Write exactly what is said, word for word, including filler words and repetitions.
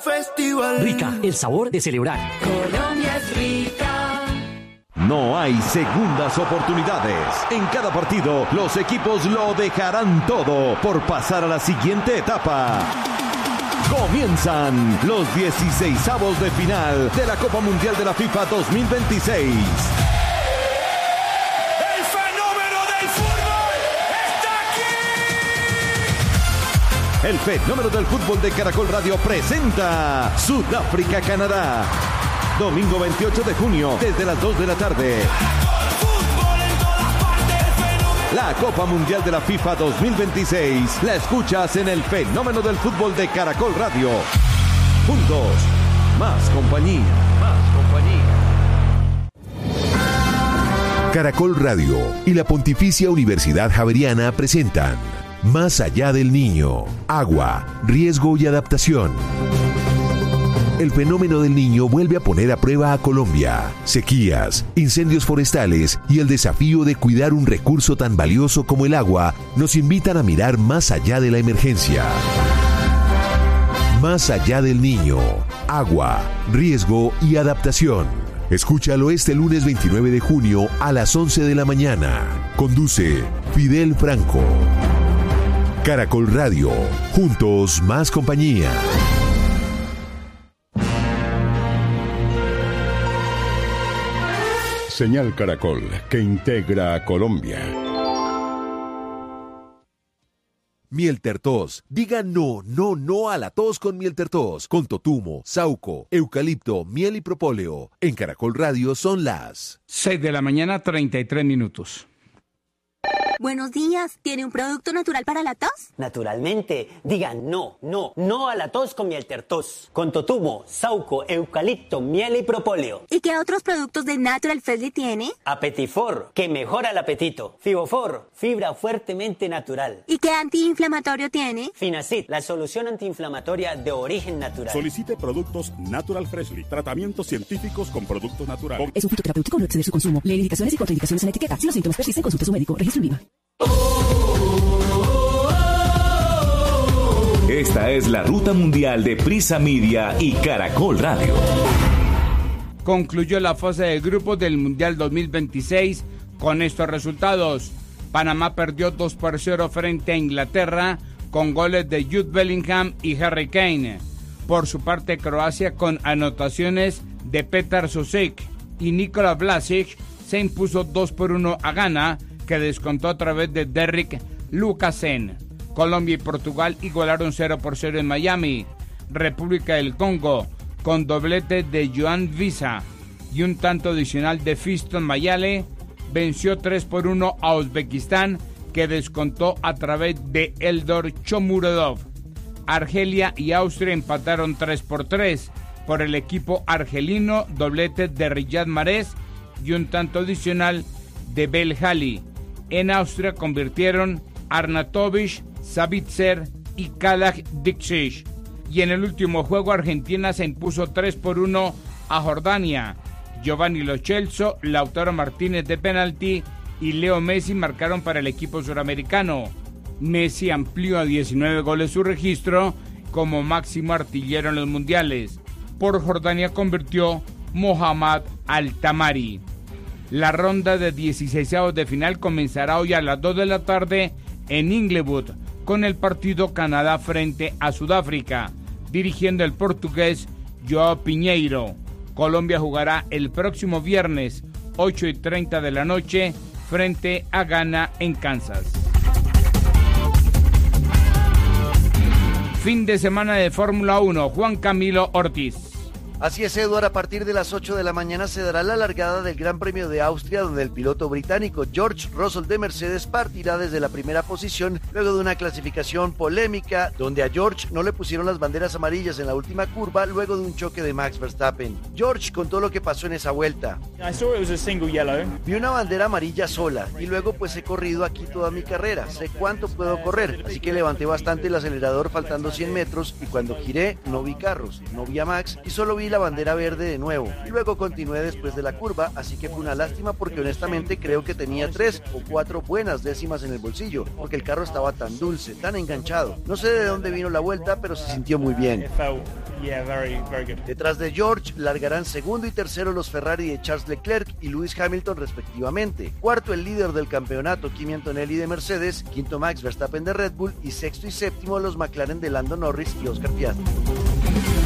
festival. Rica, el sabor de celebrar. Colombia es rica. No hay segundas oportunidades. En cada partido, los equipos lo dejarán todo por pasar a la siguiente etapa. Comienzan los dieciseisavos de final de la Copa Mundial de la FIFA dos mil veintiséis. ¡El fenómeno del fútbol está aquí! El fenómeno del fútbol de Caracol Radio presenta Sudáfrica-Canadá. Domingo veintiocho de junio, desde las dos de la tarde. La Copa Mundial de la FIFA dos mil veintiséis la escuchas en el fenómeno del fútbol de Caracol Radio. Juntos, más compañía. Más compañía. Caracol Radio y la Pontificia Universidad Javeriana presentan Más allá del niño, agua, riesgo y adaptación. El fenómeno del niño vuelve a poner a prueba a Colombia. Sequías, incendios forestales y el desafío de cuidar un recurso tan valioso como el agua nos invitan a mirar más allá de la emergencia. Más allá del niño, agua, riesgo y adaptación. Escúchalo este lunes veintinueve de junio a las once de la mañana. Conduce Fidel Franco. Caracol Radio. Juntos, más compañía. Señal Caracol, que integra a Colombia. Miel Tertos. Diga no, no, no a la tos con Miel Tertos. Con totumo, sauco, eucalipto, miel y propóleo. En Caracol Radio son las seis de la mañana, treinta y tres minutos. Buenos días, ¿tiene un producto natural para la tos? Naturalmente, digan no, no, no a la tos con Miel Tertos. Con totumo, sauco, eucalipto, miel y propóleo. ¿Y qué otros productos de Natural Freshly tiene? Apetifor, que mejora el apetito. Fibofor, fibra fuertemente natural. ¿Y qué antiinflamatorio tiene? Finacid, la solución antiinflamatoria de origen natural. Solicite productos Natural Freshly, tratamientos científicos con productos naturales. Es un fitoterapéutico, no exceder su consumo. Lee indicaciones y contraindicaciones en la etiqueta. Si los síntomas persisten, consulte a su médico. Registro en Viva. Esta es la ruta mundial de Prisa Media y Caracol Radio. Concluyó la fase de grupos del Mundial dos mil veintiséis con estos resultados. Panamá perdió dos por cero frente a Inglaterra con goles de Jude Bellingham y Harry Kane. Por su parte, Croacia, con anotaciones de Petar Sosic y Nikola Vlasic, se impuso dos por uno a Ghana, que descontó a través de Derrick Lucasen. Colombia y Portugal igualaron cero por cero en Miami. República del Congo, con doblete de Joan Visa y un tanto adicional de Fiston Mayale, venció tres por uno a Uzbekistán, que descontó a través de Eldor Shomurodov. Argelia y Austria empataron tres por tres. Por el equipo argelino, doblete de Riyad Mahrez y un tanto adicional de Belhali. En Austria convirtieron Arnautovic, Savitzer y Kalaj Dikšić. Y en el último juego, Argentina se impuso tres por uno a Jordania. Giovanni Lo Celso, Lautaro Martínez de penalti y Leo Messi marcaron para el equipo suramericano. Messi amplió a diecinueve goles su registro como máximo artillero en los mundiales. Por Jordania convirtió Mohamed Al-Tamari. La ronda de dieciseisavos de final comenzará hoy a las dos de la tarde en Inglewood con el partido Canadá frente a Sudáfrica, dirigiendo el portugués João Pinheiro. Colombia jugará el próximo viernes, ocho y treinta de la noche, frente a Ghana en Kansas. Fin de semana de Fórmula uno, Juan Camilo Ortiz. Así es, Eduard, a partir de las ocho de la mañana se dará la largada del Gran Premio de Austria, donde el piloto británico George Russell de Mercedes partirá desde la primera posición, luego de una clasificación polémica, donde a George no le pusieron las banderas amarillas en la última curva, luego de un choque de Max Verstappen. George contó lo que pasó en esa vuelta. I saw it was a single yellow. Vi una bandera amarilla sola, y luego pues he corrido aquí toda mi carrera, sé cuánto puedo correr, así que levanté bastante el acelerador faltando cien metros, y cuando giré no vi carros, no vi a Max, y solo vi la bandera verde de nuevo, y luego continué después de la curva, así que fue una lástima porque honestamente creo que tenía tres o cuatro buenas décimas en el bolsillo, porque el carro estaba tan dulce, tan enganchado. No sé de dónde vino la vuelta, pero se sintió muy bien. Yeah, very, very good. Detrás de George largarán segundo y tercero los Ferrari de Charles Leclerc y Lewis Hamilton respectivamente. Cuarto el líder del campeonato Kimi Antonelli de Mercedes, quinto Max Verstappen de Red Bull y sexto y séptimo los McLaren de Lando Norris y Oscar Piastri.